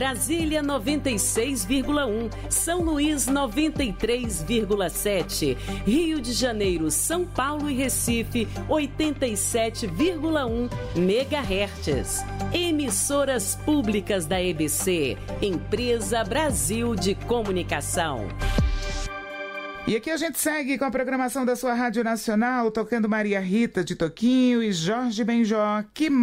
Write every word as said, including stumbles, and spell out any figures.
Brasília noventa e seis vírgula um, São Luís noventa e três vírgula sete, Rio de Janeiro, São Paulo e Recife oitenta e sete vírgula um megahertz. Emissoras públicas da E B C, Empresa Brasil de Comunicação. E aqui a gente segue com a programação da sua Rádio Nacional, tocando Maria Rita de Toquinho e Jorge Benjó. Que